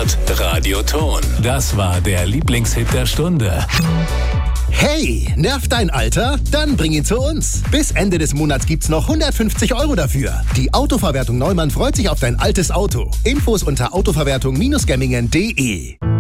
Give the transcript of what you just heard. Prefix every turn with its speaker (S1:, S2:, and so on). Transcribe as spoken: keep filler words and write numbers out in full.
S1: Hört Radioton. Das war der Lieblingshit der Stunde.
S2: Hey, nervt dein Alter? Dann bring ihn zu uns. Bis Ende des Monats gibt's noch hundertfünfzig Euro dafür. Die Autoverwertung Neumann freut sich auf dein altes Auto. Infos unter autoverwertung Bindestrich gemmingen punkt de.